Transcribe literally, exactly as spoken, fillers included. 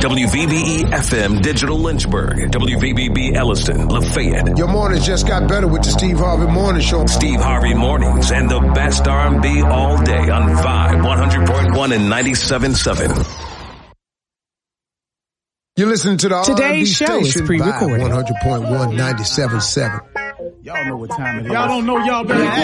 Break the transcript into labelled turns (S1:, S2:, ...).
S1: W V B E F M Digital Lynchburg, W V B B Elliston, Lafayette.
S2: Your mornings just got better with the Steve Harvey Morning Show.
S1: Steve Harvey Mornings and the best R and B all day on Vibe one hundred point one and ninety-seven point seven.
S2: You're listening to the
S3: Today's
S2: R and B
S3: show
S2: station
S3: is pre-recorded.
S2: one hundred point one, ninety-seven point seven.
S4: Y'all know what time it is. Y'all don't know, y'all better